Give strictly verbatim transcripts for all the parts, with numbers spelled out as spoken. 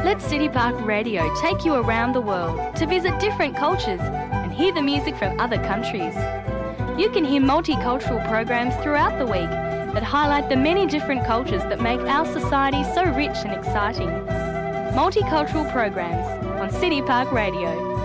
Let City Park Radio take you around the world to visit different cultures and hear the music from other countries. You can hear multicultural programs throughout the week that highlight the many different cultures that make our society so rich and exciting. Multicultural programs on City Park Radio.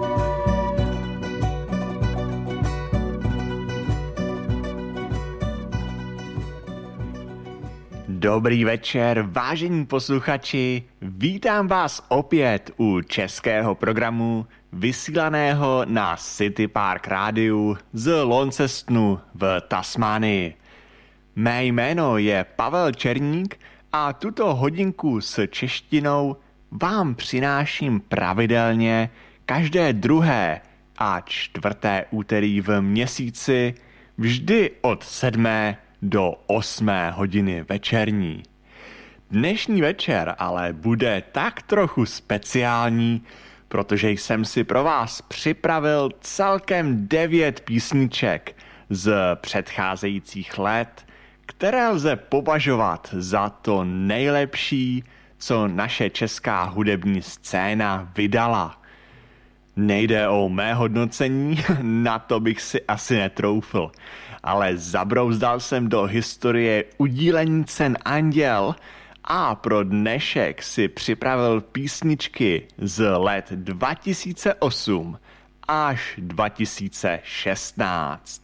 Dobrý večer, vážení posluchači, vítám vás opět u českého programu vysílaného na City Park Rádiu z Launcestonu v Tasmánii. Mé jméno je Pavel Černík a tuto hodinku s češtinou vám přináším pravidelně každé druhé a čtvrté úterý v měsíci, vždy od sedmé do osmé hodiny večerní. Dnešní večer ale bude tak trochu speciální, protože jsem si pro vás připravil celkem devět písniček z předcházejících let, které lze považovat za to nejlepší, co naše česká hudební scéna vydala. Nejde o mé hodnocení, na to bych si asi netroufl, ale zabrouzdal jsem do historie udílení cen Anděl a pro dnešek si připravil písničky z let dva tisíce osm až dva tisíce šestnáct.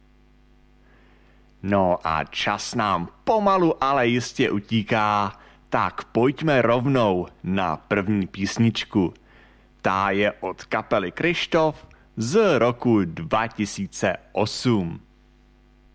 No a čas nám pomalu, ale jistě utíká, tak pojďme rovnou na první písničku. Ta je od kapely Kryštof z roku dva tisíce osm.